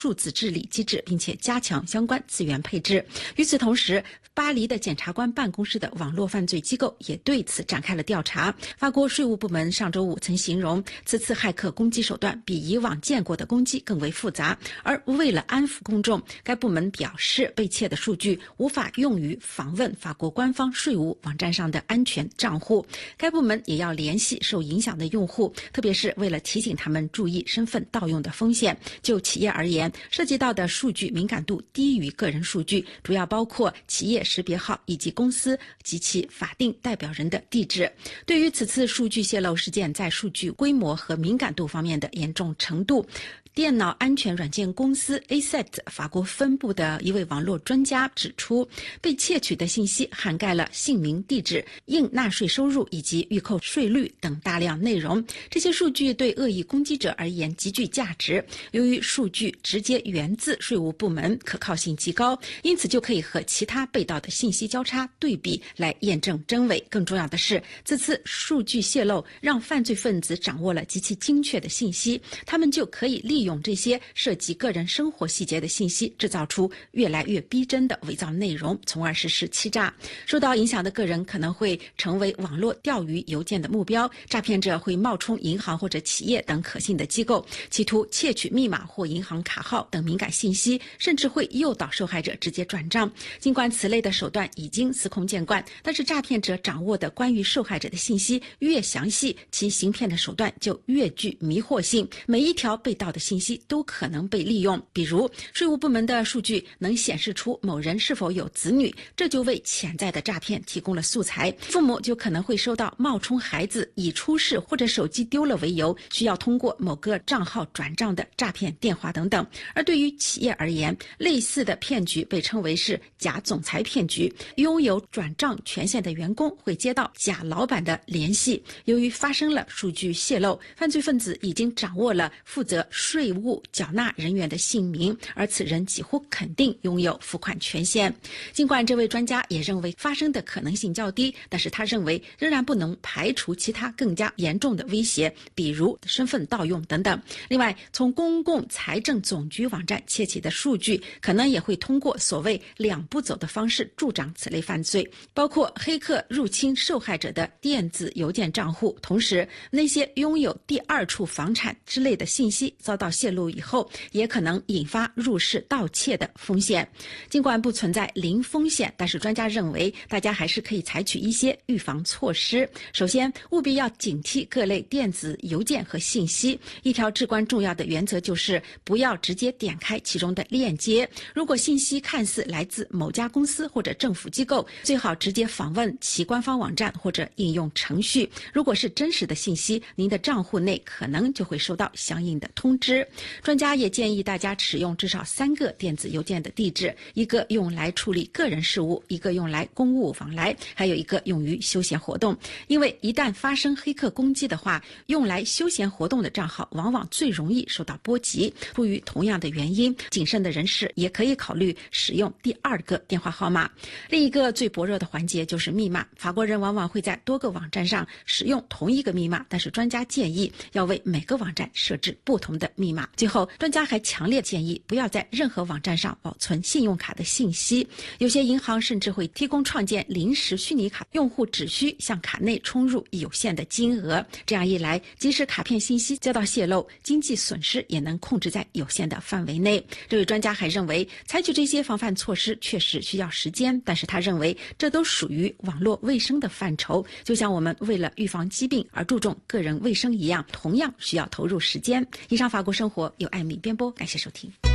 数字治理机制，并且加强相关资源配置。与此同时，巴黎的检察官办公室的网络犯罪机构也对此展开了调查。法国税务部门上周五曾形容，此次骇客攻击手段比以往见过的攻击更为复杂，而为了安抚公众，该部门表示被窃的数据无法用于访问法国官方税务网站上的安全账户。该部门也要联系受影响的用户，特别是为了提醒他们注意身份盗用的风险。就企业而言，涉及到的数据敏感度低于个人数据，主要包括企业识别号以及公司及其法定代表人的地址。对于此次数据泄露事件在数据规模和敏感度方面的严重程度，电脑安全软件公司 ASET 法国分部的一位网络专家指出，被窃取的信息涵盖了姓名、地址、应纳税收入以及预扣税率等大量内容。这些数据对恶意攻击者而言极具价值，由于数据直接源自税务部门，可靠性极高，因此就可以和其他被盗的信息交叉对比来验证真伪。更重要的是，这次数据泄露让犯罪分子掌握了极其精确的信息，他们就可以利用这些涉及个人生活细节的信息，制造出越来越逼真的伪造内容，从而实施欺诈。受到影响的个人可能会成为网络钓鱼邮件的目标，诈骗者会冒充银行或者企业等可信的机构，企图窃取密码或银行卡号等敏感信息，甚至会诱导受害者直接转账。尽管此类的手段已经司空见惯，但是诈骗者掌握的关于受害者的信息越详细，其行骗的手段就越具迷惑性。每一条被盗的信息都可能被利用，比如税务部门的数据能显示出某人是否有子女，这就为潜在的诈骗提供了素材。父母就可能会收到冒充孩子已出事或者手机丢了为由，需要通过某个账号转账的诈骗电话等等。而对于企业而言，类似的骗局被称为是假总裁骗局，拥有转账权限的员工会接到假老板的联系。由于发生了数据泄露，犯罪分子已经掌握了负责税务缴纳人员的姓名，而此人几乎肯定拥有付款权限。尽管这位专家也认为发生的可能性较低，但是他认为仍然不能排除其他更加严重的威胁，比如身份盗用等等。另外，从公共财政总局网站窃取的数据可能也会通过所谓两步走的方式助长此类犯罪，包括黑客入侵受害者的电子邮件账户，同时那些拥有第二处房产之类的信息遭到泄露以后，也可能引发入室盗窃的风险。尽管不存在零风险，但是专家认为大家还是可以采取一些预防措施。首先，务必要警惕各类电子邮件和信息。一条至关重要的原则就是不要直接点开其中的链接。如果信息看似来自某家公司或者政府机构，最好直接访问其官方网站或者应用程序。如果是真实的信息，您的账户内可能就会收到相应的通知。专家也建议大家使用至少3个电子邮件的地址，一个用来处理个人事务，一个用来公务往来，还有一个用于休闲活动。因为一旦发生黑客攻击的话，用来休闲活动的账号往往最容易受到波及。出于同样的原因，谨慎的人士也可以考虑使用第2个电话号码。另一个最薄弱的环节就是密码。法国人往往会在多个网站上使用同一个密码，但是专家建议要为每个网站设置不同的密码。最后，专家还强烈建议不要在任何网站上保存信用卡的信息。有些银行甚至会提供创建临时虚拟卡，用户只需向卡内充入有限的金额。这样一来，即使卡片信息遭到泄露，经济损失也能控制在有限的范围内。这位专家还认为，采取这些防范措施确实需要时间，但是他认为这都属于网络卫生的范畴，就像我们为了预防疾病而注重个人卫生一样，同样需要投入时间。以上法国生活由艾米编播，感谢收听。